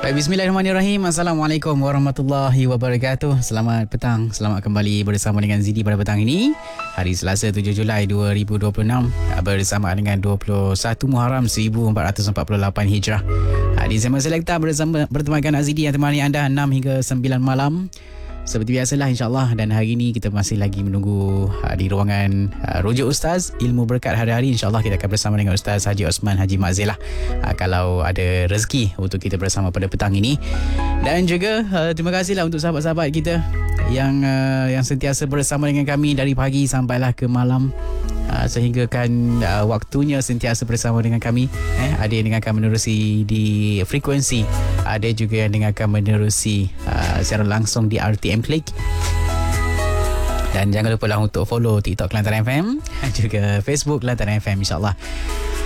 Baik, bismillahirrahmanirrahim. Assalamualaikum warahmatullahi wabarakatuh. Selamat petang. Selamat kembali bersama dengan Zidi pada petang ini. Hari Selasa 7 Julai 2026 bersama dengan 21 Muharram 1448 Hijrah. Di Zaman Selekta bertemankan Azidi yang temani anda 6 hingga 9 malam. Seperti biasalah insyaAllah, dan hari ini kita masih lagi menunggu di ruangan Rujuk Ustaz Ilmu Berkat hari-hari. InsyaAllah kita akan bersama dengan Ustaz Haji Osman Haji Makzil lah, kalau ada rezeki untuk kita bersama pada petang ini. Dan juga terima kasihlah untuk sahabat-sahabat kita yang sentiasa bersama dengan kami dari pagi sampailah ke malam, sehinggakan waktunya sentiasa bersama dengan kami. Ada yang dengarkan menerusi di frekuensi, ada juga yang dengarkan menerusi secara langsung di RTM Click. Dan jangan lupa lah untuk follow TikTok Kelantan FM, juga Facebook Kelantan FM, insyaAllah.